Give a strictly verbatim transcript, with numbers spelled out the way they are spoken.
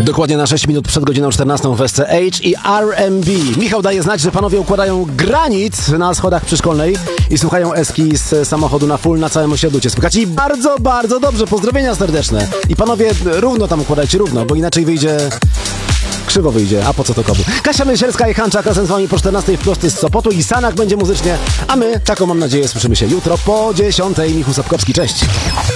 Dokładnie na sześć minut przed godziną czternastą w S C H i R and B. Michał daje znać, że panowie układają granit na schodach przyszkolnej i słuchają eski z samochodu na full na całym osiedlu cię słychać. I bardzo, bardzo dobrze, pozdrowienia serdeczne. I panowie równo tam układajcie, równo, bo inaczej wyjdzie... Krzywo wyjdzie, a po co to komu? Kasia Mysielska i Hanczak razem z wami po czternastej wprost z Sopotu i Sanak będzie muzycznie, a my, taką mam nadzieję, słyszymy się jutro po dziesiątej. Michał Sapkowski, cześć!